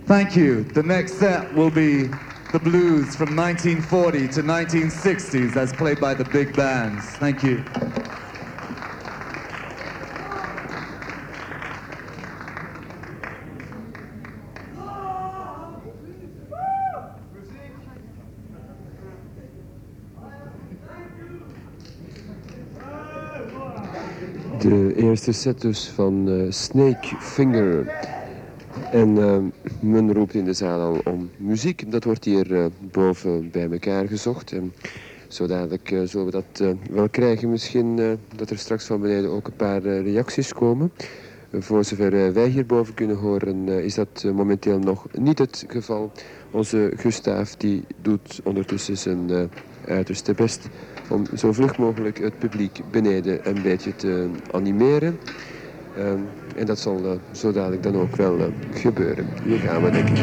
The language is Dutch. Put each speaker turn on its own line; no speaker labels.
Thank you. The next set will be the blues from 1940 to 1960s as played by the big bands. Thank you.
De eerste set dus van Snake Finger. En men roept in de zaal al om muziek. Dat wordt hier boven bij elkaar gezocht. En zo dadelijk zullen we dat wel krijgen. Misschien dat er straks van beneden ook een paar reacties komen. Voor zover wij hierboven kunnen horen is dat momenteel nog niet het geval. Onze Gustaaf die doet ondertussen zijn uiterste best om zo vlug mogelijk het publiek beneden een beetje te animeren. En dat zal zo dadelijk dan ook wel gebeuren. Hier gaan we, denk ik.